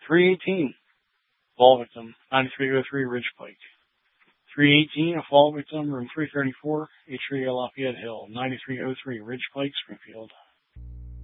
318, fall victim, 9303 Ridge Pike. 318, a fall victim, room 334, Atria Lafayette Hill, 9303 Ridge Pike, Springfield.